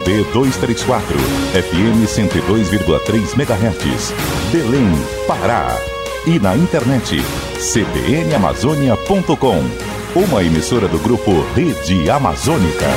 CZB 234, FM 102,3 MHz, Belém, Pará. E na internet, cbnamazônia.com, uma emissora do grupo Rede Amazônica.